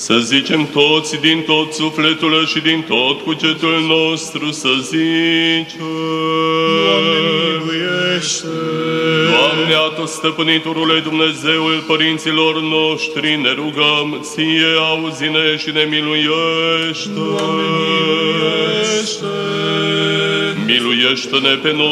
Să zicem toți din tot sufletul și din tot cugetul nostru să zicem. Doamne, miluiește! Doamne, atot stăpânitorule Dumnezeul părinților noștri, ne rugăm, Ție auzi-ne și ne miluiește. Doamne, miluiește! Miluiește-ne pe noi.